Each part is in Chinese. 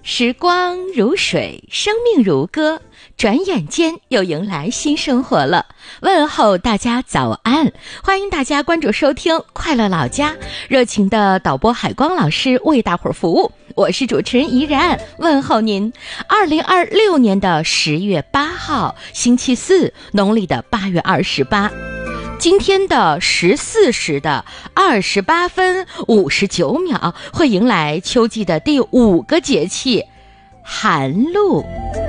时光如水，生命如歌，转眼间又迎来新生活了。问候大家早安，欢迎大家关注收听快乐老家，热情的导播海光老师为大伙儿服务。我是主持人怡然，问候您。2026年的10月8号，星期四，农历的8月28。今天的14时的28分59秒，会迎来秋季的第5个节气寒露。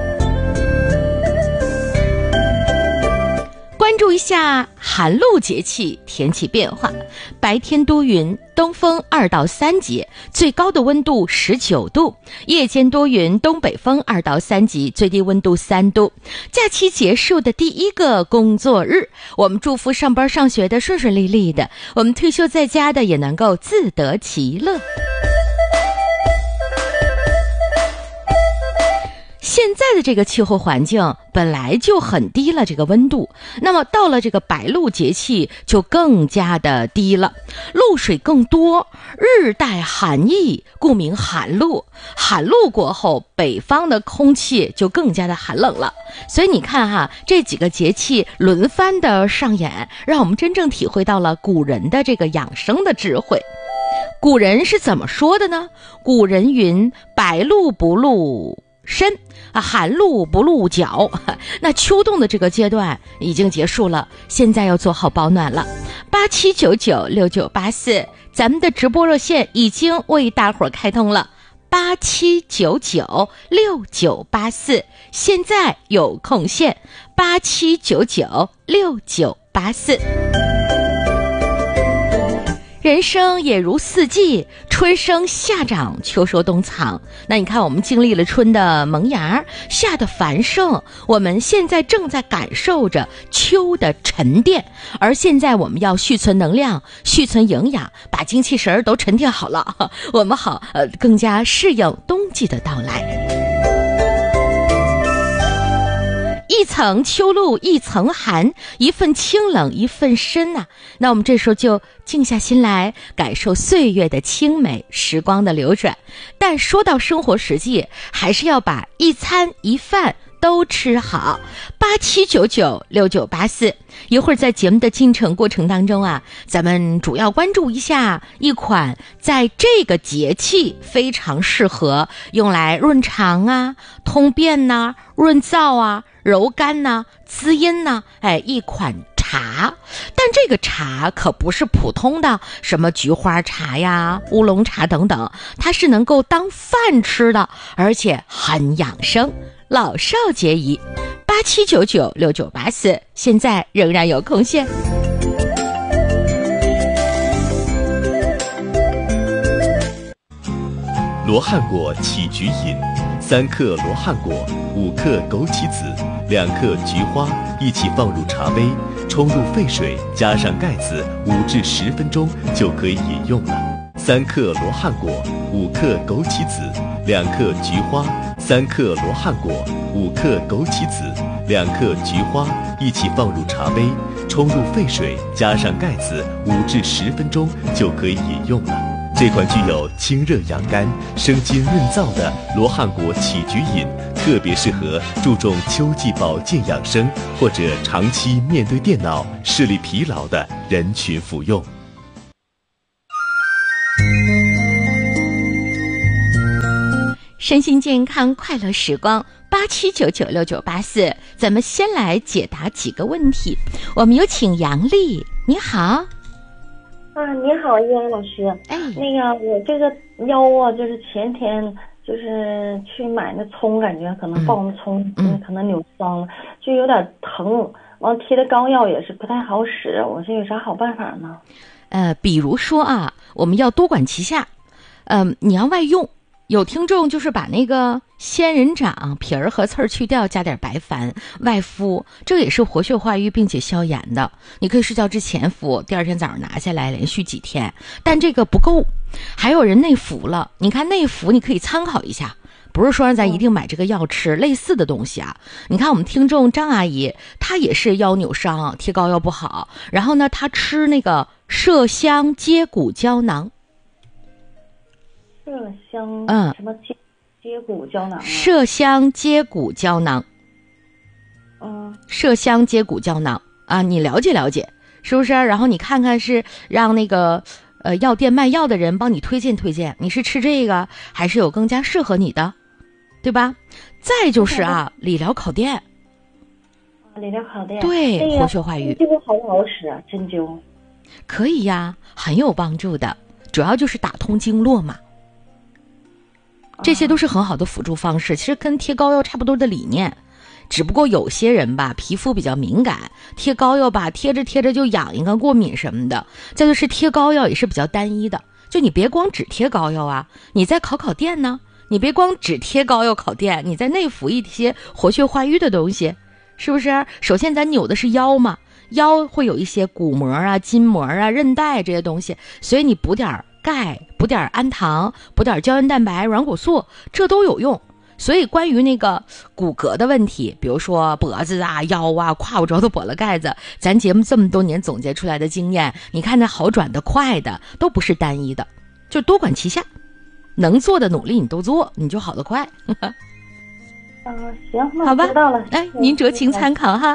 关注一下寒露节气天气变化，白天多云，东风2到3级，最高的温度19度；夜间多云，东北风2到3级，最低温度3度。假期结束的第一个工作日，我们祝福上班上学的顺顺利利的，我们退休在家的也能够自得其乐。现在的这个气候环境本来就很低了，这个温度，那么到了这个白露节气就更加的低了，露水更多，日带寒意，故名寒露。寒露过后，北方的空气就更加的寒冷了。所以你看哈，这几个节气轮番的上演，让我们真正体会到了古人的这个养生的智慧。古人是怎么说的呢？古人云：白露不露身，寒露不露脚。那秋冬的这个阶段已经结束了，现在要做好保暖了。87996984，咱们的直播热线已经为大伙儿开通了，87996984，现在有空线，87996984。人生也如四季，春生夏长，秋收冬藏。那你看，我们经历了春的萌芽，夏的繁盛，我们现在正在感受着秋的沉淀。而现在我们要蓄存能量，蓄存营养，把精气神都沉淀好了，我们好更加适应冬季的到来。一层秋露一层寒，一份清冷一份深啊。那我们这时候就静下心来，感受岁月的清美，时光的流转。但说到生活实际，还是要把一餐一饭都吃好。87996984，一会儿在节目的进程过程当中啊，咱们主要关注一下一款在这个节气非常适合用来润肠啊、通便呐、润燥啊、柔肝呐、滋阴呐，一款茶。但这个茶可不是普通的什么菊花茶呀、乌龙茶等等，它是能够当饭吃的，而且很养生，老少皆宜。87996984，现在仍然有空线。 罗汉果起菊饮，3克罗汉果，5克枸杞子，2克菊花，一起放入茶杯，冲入沸水，加上盖子，5至10分钟就可以饮用了。3克罗汉果，5克枸杞子，2克菊花，3克罗汉果，5克枸杞子，2克菊花，一起放入茶杯，冲入沸水，加上盖子，5至10分钟就可以饮用了。这款具有清热养肝、生津润燥的罗汉果起菊饮，特别适合注重秋季保健养生或者长期面对电脑、视力疲劳的人群服用。 身心健康快乐时光，87996984，咱们先来解答几个问题。我们有请杨丽，你好。 你好，依然老师。那个我这个腰啊，就是前天就是去买那葱，感觉可能爆葱，可能扭伤了，就有点疼。完贴的膏药也是不太好使，我说有啥好办法呢？ 比如说啊，我们要多管齐下。你要外用。有听众就是把那个仙人掌皮儿和刺儿去掉，加点白矾外敷，这也是活血化瘀并且消炎的。你可以睡觉之前敷，第二天早上拿下来，连续几天。但这个不够，还有人内服了。你看内服，你可以参考一下，不是说让咱一定买这个药吃，类似的东西啊。你看我们听众张阿姨，她也是腰扭伤，贴膏药不好，然后呢，她吃那个麝香接骨胶囊。 麝香什么接骨胶囊。 麝香接骨胶囊。麝香接骨胶囊啊，你了解了解是不是？然后你看看是让那个药店卖药的人帮你推荐推荐，你是吃这个还是有更加适合你的，对吧？再就是理疗烤垫。 理疗烤垫。 对，活血化瘀。 针灸好不好使啊？针灸可以呀，很有帮助的，主要就是打通经络嘛。这些都是很好的辅助方式，其实跟贴膏药差不多的理念。只不过有些人吧，皮肤比较敏感，贴膏药吧，贴着贴着就痒痒、过敏什么的。再就是贴膏药也是比较单一的，就你别光只贴膏药啊，你再烤垫呢，你别光只贴膏药烤垫，你再内服一些活血化瘀的东西，是不是？首先咱扭的是腰嘛，腰会有一些骨膜啊、筋膜啊、韧带这些东西，所以你补点钙、补点氨糖、补点胶原蛋白、软骨素，这都有用。所以关于那个骨骼的问题，比如说脖子啊、腰啊、胯骨轴都跛了盖子，咱节目这么多年总结出来的经验，你看那好转的快的都不是单一的，就多管齐下，能做的努力你都做，你就好得快。 行，那好吧， 知道了。 您酌情参考哈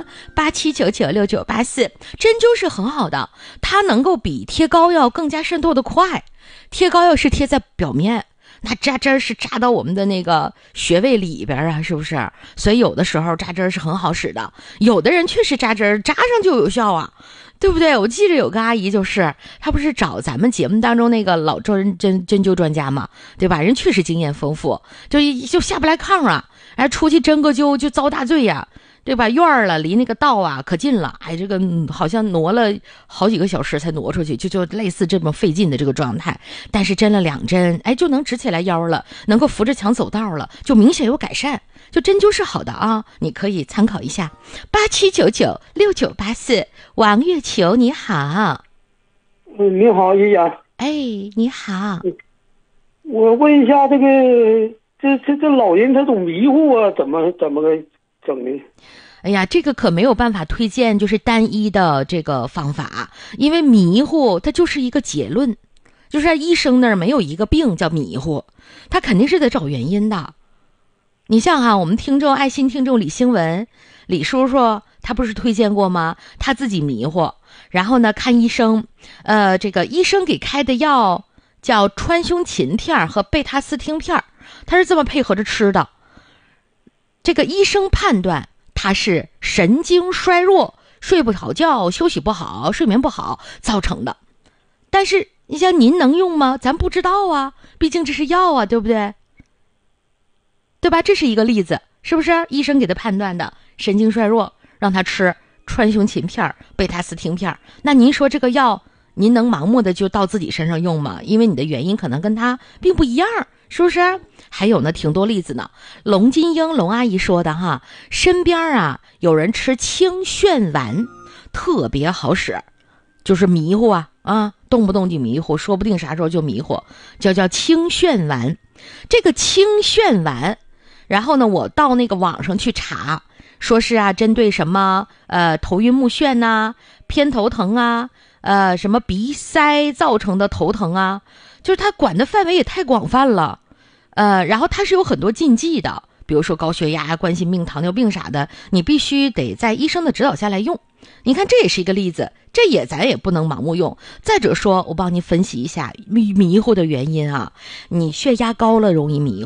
，87996984，针灸是很好的，它能够比贴膏药更加渗透的快。贴膏药是贴在表面，那扎针是扎到我们的那个穴位里边啊，是不是？所以有的时候扎针是很好使的，有的人确实扎针扎上就有效啊，对不对？我记着有个阿姨，就是她不是找咱们节目当中那个老针灸专家嘛，对吧？人确实经验丰富，就下不来炕啊，出去针个灸就遭大罪呀，对吧？院儿了，离那个道啊可近了，这个好像挪了好几个小时才挪出去，就类似这么费劲的这个状态。但是针了2针，就能直起来腰了，能够扶着墙走道了，就明显有改善。就针灸是好的啊，你可以参考一下。87996984，王月球你好。 你好，爷爷。 你好。 我问一下，这老人他总迷糊啊，怎么个整的？ 哎呀，这个可没有办法推荐就是单一的这个方法，因为迷糊它就是一个结论，就是医生那儿没有一个病叫迷糊，他肯定是得找原因的。你像我们爱心听众李兴文，李叔叔他不是推荐过吗？他自己迷糊，然后呢看医生，这个医生给开的药叫川芎嗪片和贝塔斯汀片，他是这么配合着吃的。这个医生判断他是神经衰弱，睡不好觉，休息不好，睡眠不好造成的。但是你像您能用吗？咱不知道啊，毕竟这是药啊，对不对？对吧？这是一个例子，是不是？医生给他判断的神经衰弱，让他吃川芎嗪片、贝塔斯汀片。那您说这个药，您能盲目的就到自己身上用吗？因为你的原因可能跟他并不一样，是不是？还有呢，挺多例子呢。龙金英龙阿姨说的哈，身边有人吃清炫丸，特别好使，就是迷糊动不动就迷糊，说不定啥时候就迷糊，叫清炫丸。这个清炫丸，然后呢，我到那个网上去查，说是针对什么头晕目眩呐、偏头疼啊、什么鼻塞造成的头疼啊，就是它管的范围也太广泛了。然后它是有很多禁忌的，比如说高血压、冠心病、糖尿病啥的，你必须得在医生的指导下来用。你看这也是一个例子，咱也不能盲目用。再者说，我帮你分析一下迷糊的原因啊，你血压高了容易迷糊。